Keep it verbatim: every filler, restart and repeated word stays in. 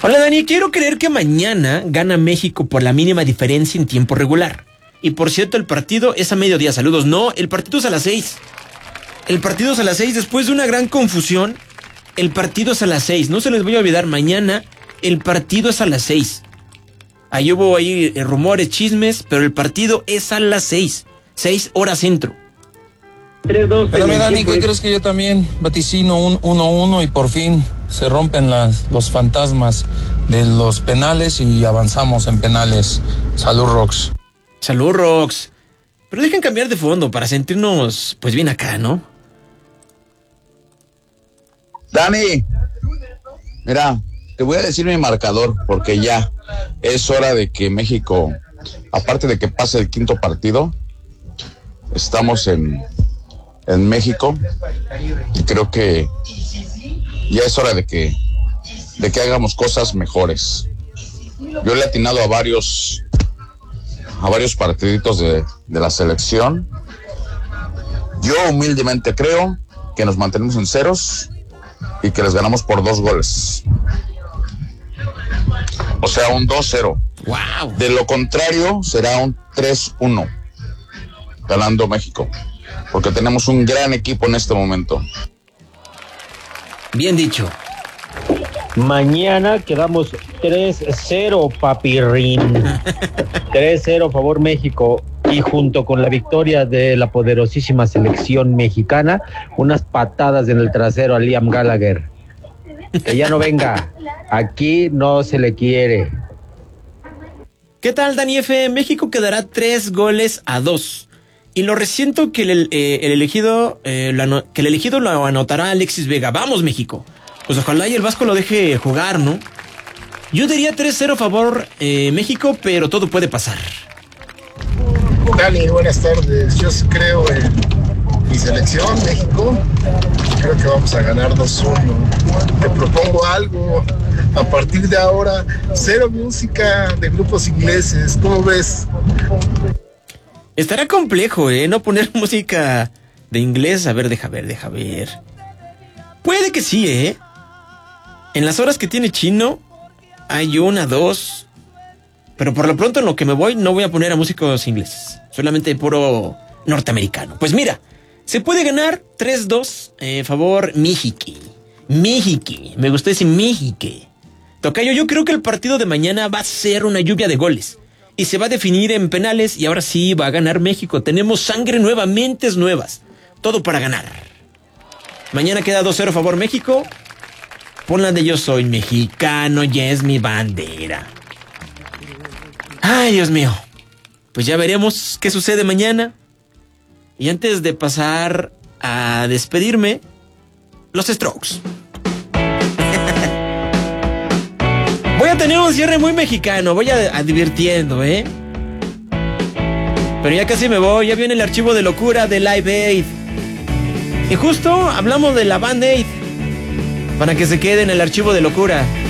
Hola Dani, quiero creer que mañana gana México por la mínima diferencia en tiempo regular. Y por cierto, el partido es a mediodía. Saludos. No, el partido es a las seis. El partido es a las seis. Después de una gran confusión, el partido es a las seis. No se les voy a olvidar, mañana el partido es a las seis. Ahí hubo ahí eh, rumores, chismes, pero el partido es a las seis. seis horas centro. Pero Dani, ¿qué crees que yo también vaticino un uno uno y por fin se rompen las, los fantasmas de los penales y avanzamos en penales? Salud, Rox. Salud, Rox. Pero dejen cambiar de fondo para sentirnos, pues, bien acá, ¿no? Dani, mira, te voy a decir mi marcador, porque ya es hora de que México, aparte de que pase el quinto partido, estamos en, en México, y creo que ya es hora de que, de que hagamos cosas mejores. Yo le he atinado a varios... a varios partiditos de, de la selección. Yo humildemente creo que nos mantenemos en ceros y que les ganamos por dos goles. O sea, un dos cero. Wow. De lo contrario, será un tres uno ganando México, porque tenemos un gran equipo en este momento. Bien dicho. Mañana quedamos tres cero, papirrín. tres cero, favor México. Y junto con la victoria de la poderosísima selección mexicana, unas patadas en el trasero a Liam Gallagher. Que ya no venga. Aquí no se le quiere. ¿Qué tal, Dani F? México quedará tres goles a dos. Y lo resiento que el, eh, el elegido eh, lo, que el elegido lo anotará Alexis Vega. ¡Vamos, México! Pues ojalá y el Vasco lo deje jugar, ¿no? Yo diría tres cero favor eh, México, pero todo puede pasar. Dani, buenas tardes. Yo sí creo en mi selección, México. Creo que vamos a ganar dos uno. Te propongo algo. A partir de ahora, cero música de grupos ingleses. ¿Cómo ves? Estará complejo, ¿eh? No poner música de inglés. A ver, deja ver, deja ver. Puede que sí, ¿eh? En las horas que tiene Chino, hay una, dos. Pero por lo pronto en lo que me voy, no voy a poner a músicos ingleses. Solamente puro norteamericano. Pues mira, se puede ganar tres dos. Eh, favor, México. México. Me gustó decir México. Tocayo, yo creo que el partido de mañana va a ser una lluvia de goles. Y se va a definir en penales. Y ahora sí va a ganar México. Tenemos sangre nueva, mentes nuevas. Todo para ganar. Mañana queda dos cero favor México. Ponla de yo soy mexicano, ya es mi bandera. Ay, Dios mío. Pues ya veremos qué sucede mañana. Y antes de pasar a despedirme, los Strokes. Voy a tener un cierre muy mexicano, voy a, a divirtiendo, ¿eh? Pero ya casi me voy, ya viene el archivo de locura de Live Aid. Y justo hablamos de la Band Aid, para que se quede en el archivo de locura.